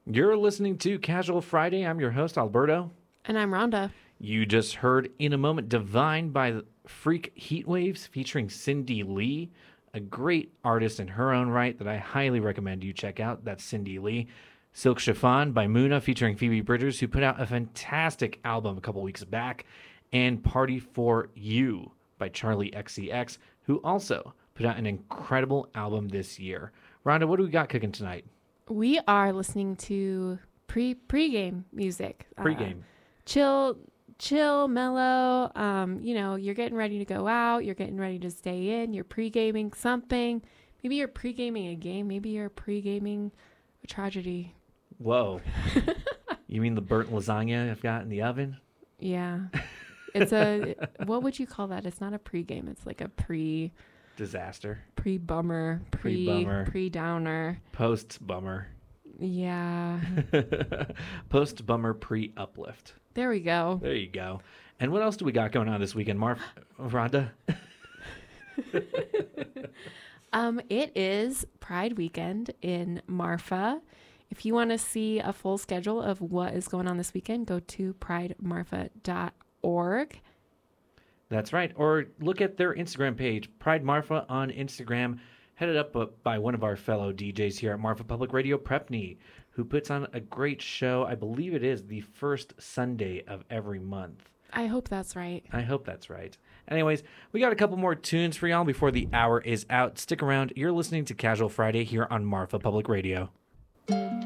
You're listening to Casual Friday. I'm your host, Alberto. And I'm Rhonda. You just heard In a Moment Divine by the Freak Heatwaves featuring Cindy Lee, a great artist in her own right that I highly recommend you check out. That's Cindy Lee. Silk Chiffon by Muna featuring Phoebe Bridgers, who put out a fantastic album a couple weeks back. And Party for You by Charlie XCX, who also put out an incredible album this year. Rhonda, what do we got cooking tonight? We are listening to pre-game music. Pre-game. Chill, mellow. You're getting ready to go out. You're getting ready to stay in. You're pre-gaming something. Maybe you're pre-gaming a game. Maybe you're pre-gaming a tragedy. Whoa. You mean the burnt lasagna I've got in the oven? Yeah. What would you call that? It's not a pre-game. It's like a disaster. Pre-bummer. Pre-bummer. Pre-downer. Post-bummer. Yeah. Post-bummer, pre-uplift. There we go. There you go. And what else do we got going on this weekend, Rhonda? It is Pride weekend in Marfa. If you want to see a full schedule of what is going on this weekend, go to pridemarfa.org. That's right. Or look at their Instagram page, Pride Marfa on Instagram, headed up by one of our fellow DJs here at Marfa Public Radio, Prepney, who puts on a great show. I believe it is the first Sunday of every month. I hope that's right. I hope that's right. Anyways, we got a couple more tunes for y'all before the hour is out. Stick around. You're listening to Casual Friday here on Marfa Public Radio.